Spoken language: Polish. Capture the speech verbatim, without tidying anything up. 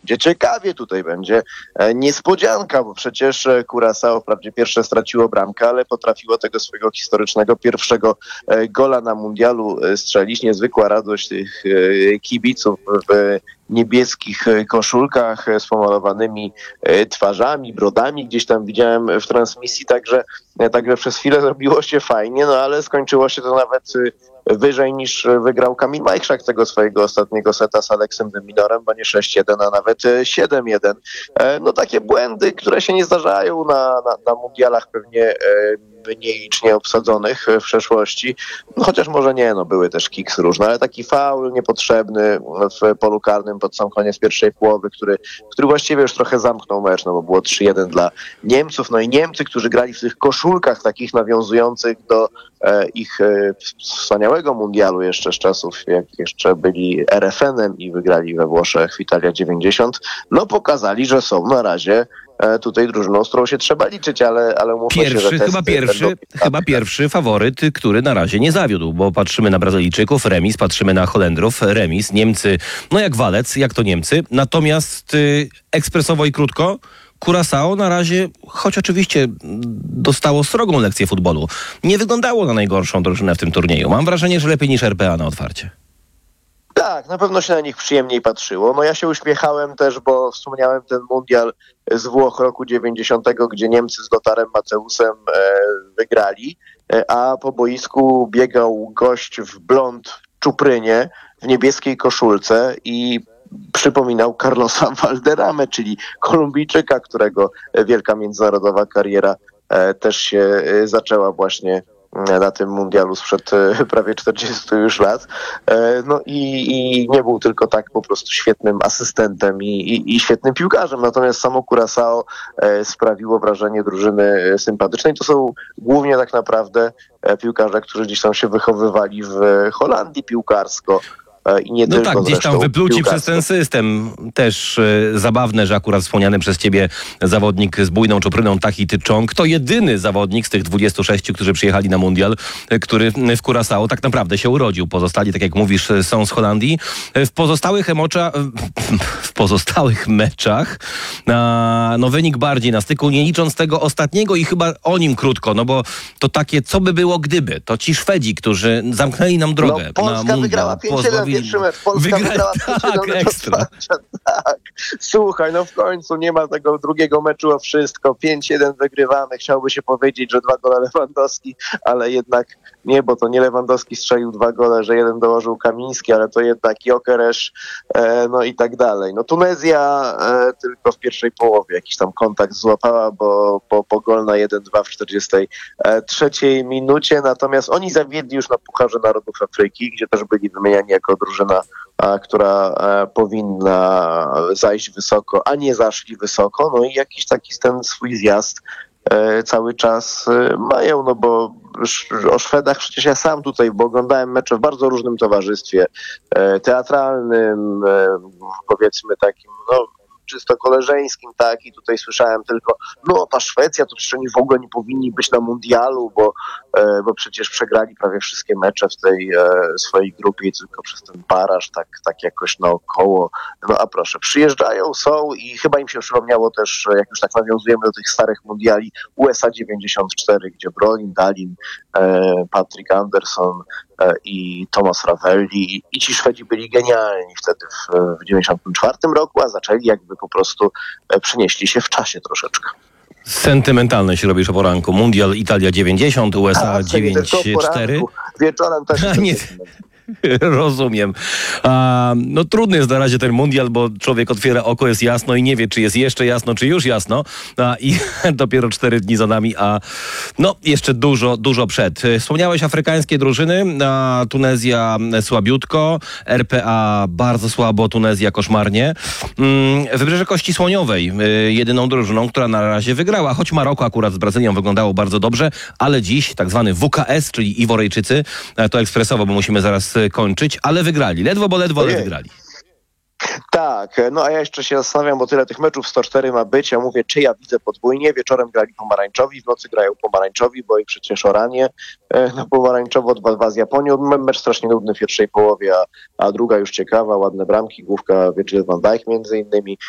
będzie ciekawie, tutaj będzie niespodzianka, bo przecież Curaçao wprawdzie pierwsze straciło bramkę, ale potrafiło tego swojego historycznego pierwszego gola na mundialu strzelić. Niezwykła radość tych kibiców w niebieskich koszulkach z pomalowanymi twarzami, brodami. Gdzieś tam widziałem w transmisji, także, także przez chwilę zrobiło się fajnie, no ale skończyło się to nawet wyżej niż wygrał Kamil Majchrzak tego swojego ostatniego seta z Aleksem de Minorem, bo nie sześć jeden, a nawet siedem jeden. No takie błędy, które się nie zdarzają na, na, na mundialach pewnie mniej licznie obsadzonych w przeszłości. No chociaż może nie, no były też kiks różne, ale taki faul niepotrzebny w polu karnym pod sam koniec pierwszej połowy, który, który właściwie już trochę zamknął mecz, no bo było trzy jeden dla Niemców. No i Niemcy, którzy grali w tych koszulkach takich nawiązujących do e, ich e, wspaniałego mundialu jeszcze z czasów, jak jeszcze byli er ef enem i wygrali we Włoszech w Italia dziewięćdziesiąt, no pokazali, że są na razie tutaj drużyną, z którą się trzeba liczyć, ale, ale umówmy pierwszy, się, że chyba pierwszy, będą... chyba pierwszy faworyt, który na razie nie zawiódł, bo patrzymy na Brazylijczyków, remis, patrzymy na Holendrów, remis, Niemcy, no jak walec, jak to Niemcy, natomiast y, ekspresowo i krótko, Curaçao na razie, choć oczywiście dostało srogą lekcję futbolu, nie wyglądało na najgorszą drużynę w tym turnieju. Mam wrażenie, że lepiej niż er pe a na otwarcie. Tak, na pewno się na nich przyjemniej patrzyło. No ja się uśmiechałem też, bo wspomniałem ten mundial z Włoch roku dziewięćdziesiątego, gdzie Niemcy z Lotarem Mateusem e, wygrali, e, a po boisku biegał gość w blond czuprynie, w niebieskiej koszulce i przypominał Carlosa Valderramę, czyli Kolumbijczyka, którego wielka międzynarodowa kariera e, też się e, zaczęła właśnie na tym mundialu sprzed prawie czterdziestu już lat. No i, i nie był tylko tak po prostu świetnym asystentem i, i, i świetnym piłkarzem, natomiast samo Curaçao sprawiło wrażenie drużyny sympatycznej. To są głównie tak naprawdę piłkarze, którzy gdzieś tam się wychowywali w Holandii piłkarsko. I nie no tylko tak, gdzieś tam wypluci piłkarsko. przez ten system. Też y, zabawne, że akurat wspomniany przez ciebie zawodnik z bujną czupryną Tahiti Chong to jedyny zawodnik z tych dwudziestu sześciu, którzy przyjechali na mundial, y, który w Curaçao tak naprawdę się urodził. Pozostali, tak jak mówisz, są z Holandii. W pozostałych emocza, w pozostałych meczach a, no wynik bardziej na styku, nie licząc tego ostatniego i chyba o nim krótko, no bo to takie, co by było gdyby. To ci Szwedzi, którzy zamknęli nam drogę no, Polska na mundial. wygrała pięć jeden. Pierwszy mecz. Polska Wygrali, wygrała tak, ekstra. Tak. Słuchaj, no w końcu nie ma tego drugiego meczu o wszystko. pięć jeden wygrywamy. Chciałby się powiedzieć, że dwa gole Lewandowski, ale jednak nie, bo to nie Lewandowski strzelił dwa gole, że jeden dołożył Kamiński, ale to jednak Gyökeres, e, no i tak dalej. No Tunezja e, tylko w pierwszej połowie jakiś tam kontakt złapała, bo po, po gol na jeden dwa w czterdziestej trzeciej minucie, natomiast oni zawiedli już na Pucharze Narodów Afryki, gdzie też byli wymieniani jako drużyna, a, która a, powinna zajść wysoko, a nie zaszli wysoko, no i jakiś taki ten swój zjazd e, cały czas e, mają, no bo o Szwedach przecież ja sam tutaj, bo oglądałem mecze w bardzo różnym towarzystwie, e, teatralnym, e, powiedzmy takim, no czysto koleżeńskim, tak, i tutaj słyszałem tylko, no ta Szwecja, to przecież oni w ogóle nie powinni być na mundialu, bo, e, bo przecież przegrali prawie wszystkie mecze w tej e, swojej grupie i tylko przez ten baraż, tak, tak jakoś naokoło. No a proszę, przyjeżdżają, są i chyba im się przypomniało też, jak już tak nawiązujemy do tych starych mundiali, U S A dziewięćdziesiąt cztery, gdzie Brolin, Dahlin, e, Patrick Anderson e, i Thomas Ravelli i ci Szwedzi byli genialni wtedy w, w dziewięćdziesiątym czwartym roku, a zaczęli jakby po prostu e, przenieśli się w czasie troszeczkę. Sentymentalne się robisz o poranku. Mundial Italia dziewięćdziesiąt, U S A dziewięć cztery. Wieczorem też. Nie, rozumiem. A, no trudny jest na razie ten mundial, bo człowiek otwiera oko, jest jasno i nie wie, czy jest jeszcze jasno, czy już jasno. A, I dopiero cztery dni za nami, a no jeszcze dużo, dużo przed. Wspomniałeś afrykańskie drużyny, a Tunezja słabiutko, er pe a bardzo słabo, Tunezja koszmarnie. Wybrzeże Kości Słoniowej, jedyną drużyną, która na razie wygrała, choć Maroko akurat z Brazylią wyglądało bardzo dobrze, ale dziś tak zwany W K S, czyli Iworyjczycy, to ekspresowo, bo musimy zaraz kończyć, ale wygrali. Ledwo, bo ledwo, ale wygrali. Tak, no a ja jeszcze się zastanawiam, bo tyle tych meczów sto cztery ma być. Ja mówię, czy ja widzę podwójnie. Wieczorem grali pomarańczowi, w nocy grają pomarańczowi, bo i przecież oranie no, pomarańczowo dwa dwa z Japonią. Mecz strasznie nudny w pierwszej połowie, a, a druga już ciekawa, ładne bramki, główka Virgil van Dijk między innymi.